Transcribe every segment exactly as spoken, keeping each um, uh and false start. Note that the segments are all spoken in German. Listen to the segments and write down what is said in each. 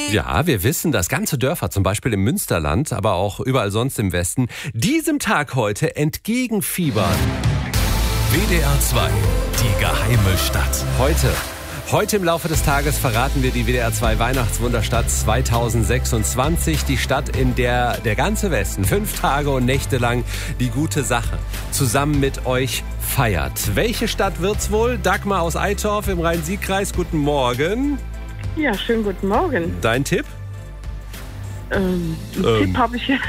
Ja, wir wissen, dass ganze Dörfer, zum Beispiel im Münsterland, aber auch überall sonst im Westen, diesem Tag heute entgegenfiebern. W D R zwei, die geheime Stadt. Heute. Heute im Laufe des Tages verraten wir die W D R zwei Weihnachtswunderstadt zweitausendsechsundzwanzig. Die Stadt, in der der ganze Westen fünf Tage und Nächte lang die gute Sache zusammen mit euch feiert. Welche Stadt wird's wohl? Dagmar aus Eitorf im Rhein-Sieg-Kreis. Guten Morgen. Ja, schönen guten Morgen. Dein Tipp? Ähm, einen Ähm. Tipp habe ich jetzt.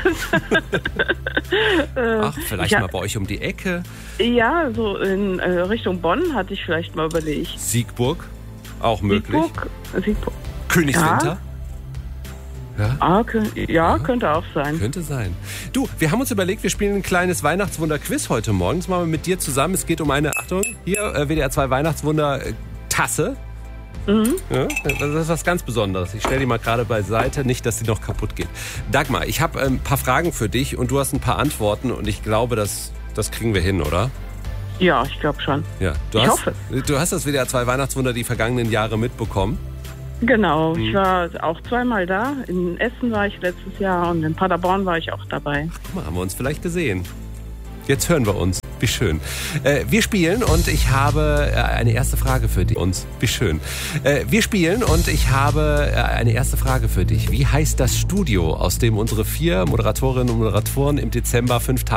äh, Ach, vielleicht ja, mal bei euch um die Ecke. Ja, so in äh, Richtung Bonn hatte ich vielleicht mal überlegt. Siegburg, auch möglich. Siegburg? Siegburg. Königswinter? Ja. Ah, kö- ja, könnte auch sein. Könnte sein. Du, wir haben uns überlegt, wir spielen ein kleines Weihnachtswunder-Quiz heute Morgen. Das machen wir mit dir zusammen. Es geht um eine, Achtung, hier, äh, W D R zwei Weihnachtswunder-Tasse. Mhm. Ja, das ist was ganz Besonderes. Ich stelle die mal gerade beiseite, nicht, dass die noch kaputt geht. Dagmar, ich habe ein paar Fragen für dich und du hast ein paar Antworten und ich glaube, das, das kriegen wir hin, oder? Ja, ich glaube schon. Ja, du Ich hast, hoffe. Du hast das W D R zwei Weihnachtswunder die vergangenen Jahre mitbekommen. Genau, Mhm. ich war auch zweimal da. In Essen war ich letztes Jahr und in Paderborn war ich auch dabei. Guck mal, haben wir uns vielleicht gesehen. Jetzt hören wir uns. Wie schön. Äh, wir spielen und ich habe äh, eine erste Frage für dich. Uns. Wie schön. Äh, wir spielen und ich habe äh, eine erste Frage für dich. Wie heißt das Studio, aus dem unsere vier Moderatorinnen und Moderatoren im Dezember fünf Tage